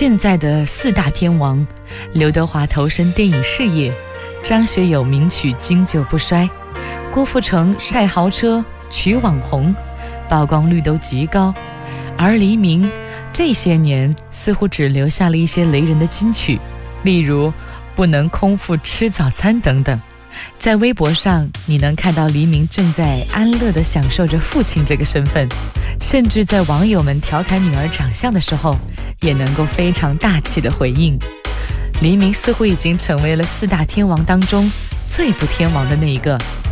现在的四大天王，刘德华投身电影事业，张学友名曲经久不衰，郭富城晒豪车娶网红，曝光率都极高。而黎明这些年似乎只留下了一些雷人的金曲，例如不能空腹吃早餐等等。在微博上你能看到黎明正在安乐地享受着父亲这个身份，甚至在网友们调侃女儿长相的时候也能够非常大气地回应。黎明似乎已经成为了四大天王当中最不天王的那一个。